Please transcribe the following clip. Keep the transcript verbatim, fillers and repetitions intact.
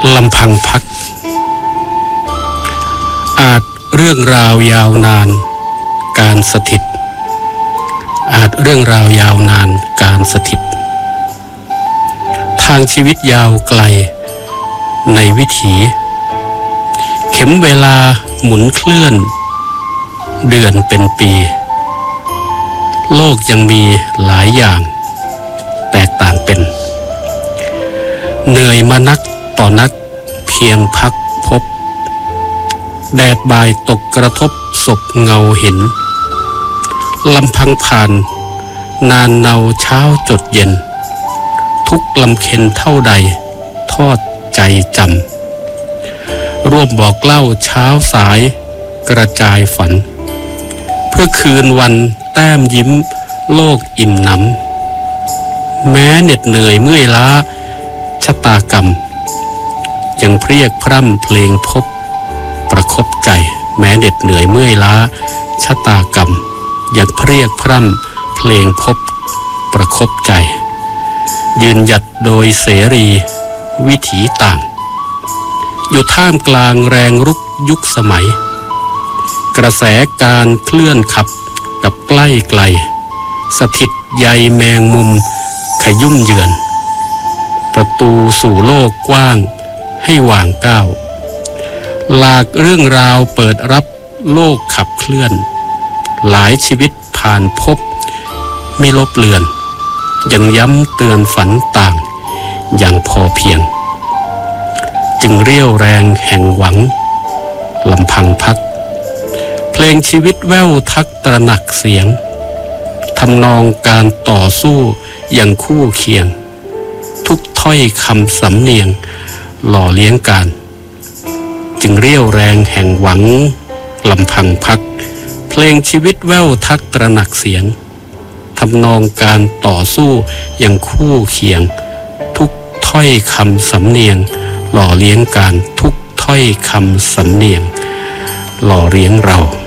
ลำพังพักอาจเรื่องราวยาวนานการสถิตอาจเรื่องราวยาวนานการสถิตทางชีวิตยาวไกลในวิถีเข็มเวลาหมุนเคลื่อนเดือนเป็นปีโลกยังมีหลายอย่างแตกต่างเป็นเหนื่อยมานักต่อนักเพียงพักพบแดดบ่ายตกกระทบศพเงาเห็นลำพังผ่านนานเนาเช้าจดเย็นทุกลำเค็นเท่าใดทอดใจจำร่วมบอกเล่าเช้าสายกระจายฝันเพื่อคืนวันแต้มยิ้มโลกอิ่มหนำแม้เหน็ดเหนื่อยเมื่อยล้าชะตากรรมยังเพรียกพร่ำเพลงพบประคบใจแม้เหน็ดเหนื่อยเมื่อยล้าชะตากรรมยังเพรียกพร่ำเพลงพบประคบใจยืนหยัดโดยเสรีวิถีต่างอยู่ท่ามกลางแรงรุกยุคสมัยกระแสการเคลื่อนขับกับใกล้ไกลสถิตใยแมงมุมขยุ่มเยือนประตูสู่โลกกว้างให้วางก้าวหลากเรื่องราวเปิดรับโลกขับเคลื่อนหลายชีวิตผ่านพบไม่ลบเลือนยังย้ำเตือนฝันต่างอย่างพอเพียงจึงเรี่ยวแรงแห่งหวังลำพังพักเพลงชีวิตแว่วทักตระหนักเสียงทำนองการต่อสู้อย่างคู่เคียงทุกถ้อยคำสำเนียงหล่อเลี้ยงการจึงเรี่ยวแรงแห่งหวังลำพังพักเพลงชีวิตแว่วทักตระหนักเสียงทำนองการต่อสู้อย่างคู่เคียงทุกถ้อยคำสำเนียงหล่อเลี้ยงการทุกถ้อยคำสำเนียงหล่อเลี้ยงเรา